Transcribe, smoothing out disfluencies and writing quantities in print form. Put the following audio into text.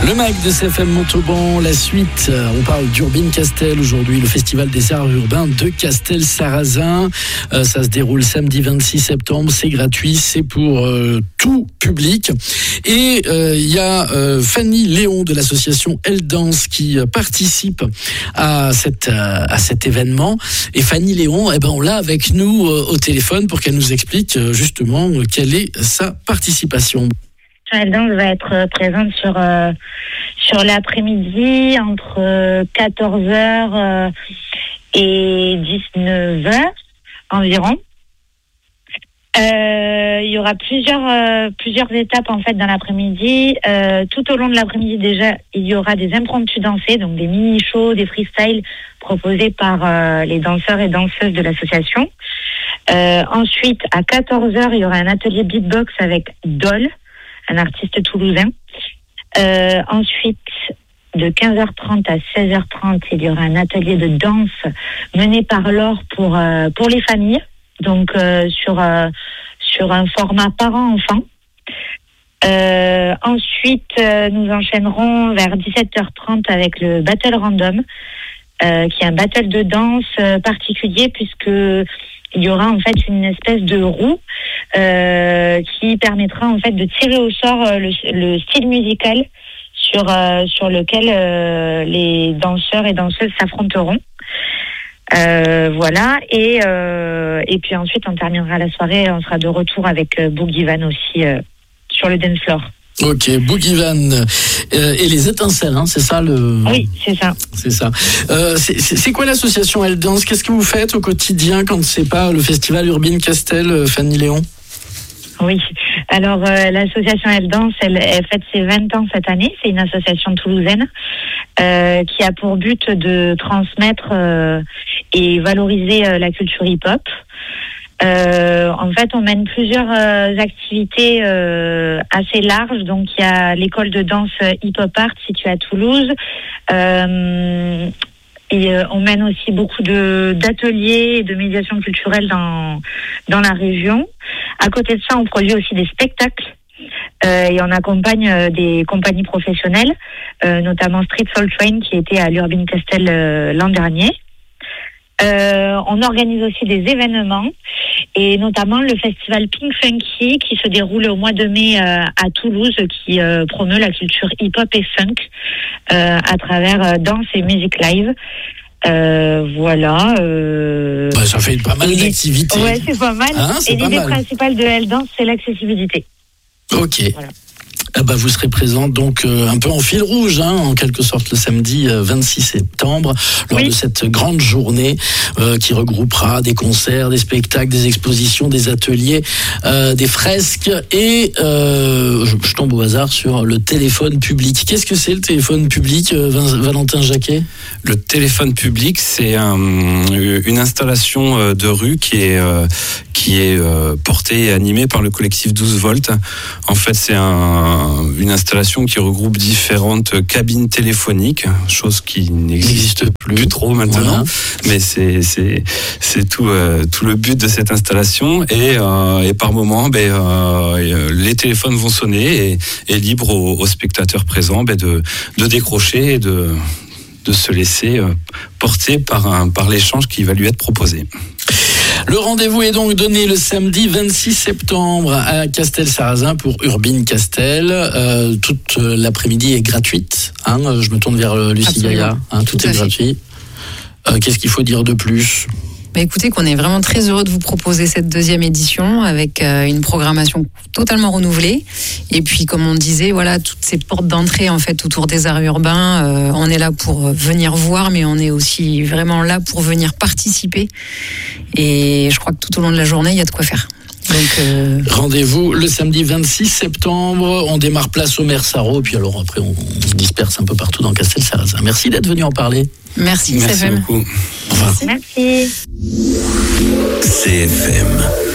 Le MAC de CFM Montauban, la suite, on parle d'Urbine Castel aujourd'hui, le festival des arts urbains de Castel-Sarrazin. Ça se déroule samedi 26 septembre, c'est gratuit, c'est pour tout public. Et il y a Fanny Léon de l'association Elle Danse qui participe à cet événement. Et Fanny Léon, on l'a avec nous au téléphone pour qu'elle nous explique justement quelle est sa participation. Elle Danse va être présente sur l'après-midi entre 14h et 19h environ. Il y aura plusieurs étapes en fait dans l'après-midi. Tout au long de l'après-midi déjà, il y aura des impromptus dansés, donc des mini-shows, des freestyles proposés par les danseurs et danseuses de l'association. Ensuite, à 14h, il y aura un atelier beatbox avec Dol, un artiste toulousain. Ensuite, de 15h30 à 16h30, il y aura un atelier de danse mené par Laure pour les familles, donc sur un format parent-enfant. Ensuite, nous enchaînerons vers 17h30 avec le Battle Random, qui est un battle de danse particulier puisque il y aura en fait une espèce de roue qui permettra en fait de tirer au sort le style musical sur lequel les danseurs et danseuses s'affronteront. Voilà, et puis ensuite on terminera la soirée, on sera de retour avec Boogie Van aussi sur le dance floor. Ok, Boogie Van et les étincelles, c'est ça le... Oui, c'est ça. C'est ça. C'est quoi l'association Elle Danse ? Qu'est-ce que vous faites au quotidien quand c'est pas le festival Urbine Castel, Fanny Léon ? Oui, alors l'association Elle Danse, elle fête ses 20 ans cette année. C'est une association toulousaine qui a pour but de transmettre et valoriser la culture hip-hop. En fait, on mène plusieurs activités assez larges. Donc, il y a l'école de danse Hip Hop Art située à Toulouse. Et on mène aussi beaucoup d'ateliers et de médiation culturelle dans la région. À côté de ça, on produit aussi des spectacles et on accompagne des compagnies professionnelles, notamment Street Soul Train qui était à l'Urbine Castel l'an dernier. On organise aussi des événements et notamment le festival Pink Funky qui se déroule au mois de mai à Toulouse, qui promeut la culture hip-hop et funk à travers danse et musique live. Voilà. Ça fait pas mal d'activités. Ouais, c'est pas mal. C'est et l'idée principale de Elle Danse, c'est l'accessibilité. Ok. Voilà. Vous serez présent donc un peu en fil rouge, en quelque sorte, le samedi 26 septembre, lors de cette grande journée qui regroupera des concerts, des spectacles, des expositions, des ateliers, des fresques et je tombe au hasard sur le téléphone public. Qu'est-ce que c'est le téléphone public, Valentin Jacquet ? Le téléphone public, c'est une installation de rue qui est portée et animée par le collectif 12 volts. En fait, c'est une installation qui regroupe différentes cabines téléphoniques, chose qui n'existe plus trop maintenant. Voilà. Mais c'est tout le but de cette installation. Et par moment, les téléphones vont sonner et libre aux spectateurs présents de décrocher et de se laisser porter par l'échange qui va lui être proposé. Le rendez-vous est donc donné le samedi 26 septembre à Castel-Sarrazin pour Urbine Castel. Toute l'après-midi est gratuite. Je me tourne vers Lucie Gaillard. Tout est gratuit. Qu'est-ce qu'il faut dire de plus ? Écoutez, qu'on est vraiment très heureux de vous proposer cette deuxième édition avec une programmation totalement renouvelée. Et puis, comme on disait, voilà, toutes ces portes d'entrée en fait autour des arts urbains. On est là pour venir voir, mais on est aussi vraiment là pour venir participer. Et je crois que tout au long de la journée, il y a de quoi faire. Donc, rendez-vous le samedi 26 septembre. On démarre place au Maire Sarraud. Puis alors après, on se disperse un peu partout dans Castel-Sarrazin. Merci d'être venu en parler. Merci beaucoup. Au revoir. Merci. CFM.